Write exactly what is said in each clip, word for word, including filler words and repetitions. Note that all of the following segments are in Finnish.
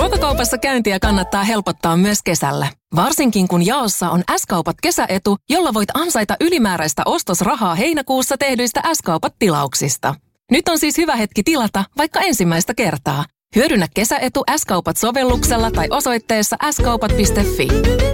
Ruokakaupassa käyntiä kannattaa helpottaa myös kesällä. Varsinkin kun jaossa on S-kaupat kesäetu, jolla voit ansaita ylimääräistä ostosrahaa heinäkuussa tehdyistä S-kaupat tilauksista. Nyt on siis hyvä hetki tilata vaikka ensimmäistä kertaa. Hyödynnä kesäetu S-kaupat sovelluksella tai osoitteessa s kaupat piste fi.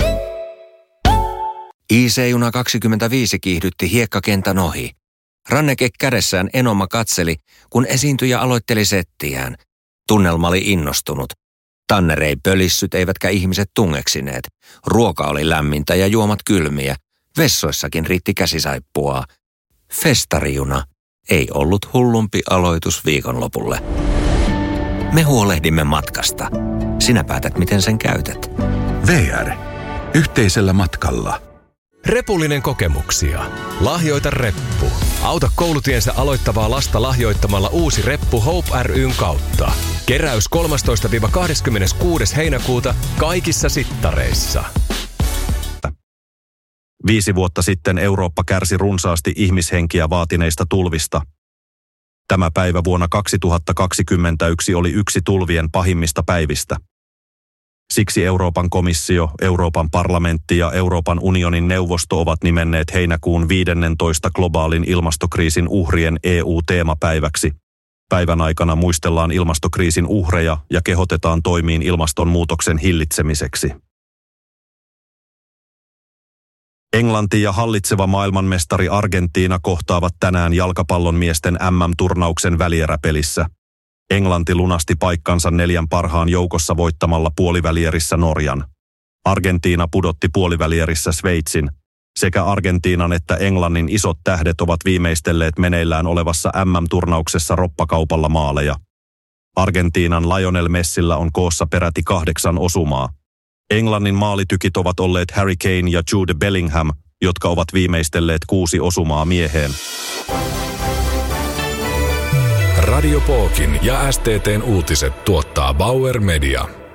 I C-juna kaksikymmentäviisi kiihdytti hiekkakentän ohi. Ranneke kädessään Enoma katseli, kun esiintyjä aloitteli settiään. Tunnelma oli innostunut. Tanner ei pölissyt eivätkä ihmiset tungeksineet. Ruoka oli lämmintä ja juomat kylmiä. Vessoissakin riitti käsisaippuaa. Festarijuna ei ollut hullumpi aloitus viikonlopulle. Me huolehdimme matkasta. Sinä päätät, miten sen käytät. V R. Yhteisellä matkalla. Repullinen kokemuksia. Lahjoita reppu. Auta koulutiensä aloittavaa lasta lahjoittamalla uusi reppu Hope ry:n kautta. Keräys kolmastoista kahdeskymmeneskuudes heinäkuuta kaikissa sittareissa. Viisi vuotta sitten Eurooppa kärsi runsaasti ihmishenkiä vaatineista tulvista. Tämä päivä vuonna kaksituhattakaksikymmentäyksi oli yksi tulvien pahimmista päivistä. Siksi Euroopan komissio, Euroopan parlamentti ja Euroopan unionin neuvosto ovat nimenneet heinäkuun viidennentoista globaalin ilmastokriisin uhrien E U-teemapäiväksi. Päivän aikana muistellaan ilmastokriisin uhreja ja kehotetaan toimiin ilmastonmuutoksen hillitsemiseksi. Englanti ja hallitseva maailmanmestari Argentiina kohtaavat tänään jalkapallon miesten M M-turnauksen välieräpelissä. Englanti lunasti paikkansa neljän parhaan joukossa voittamalla puolivälierissä Norjan. Argentiina pudotti puolivälierissä Sveitsin. Sekä Argentiinan että Englannin isot tähdet ovat viimeistelleet meneillään olevassa M M-turnauksessa roppakaupalla maaleja. Argentiinan Lionel Messillä on koossa peräti kahdeksan osumaa. Englannin maalitykit ovat olleet Harry Kane ja Jude Bellingham, jotka ovat viimeistelleet kuusi osumaa mieheen. Radio Pookin ja S T T:n uutiset tuottaa Bauer Media.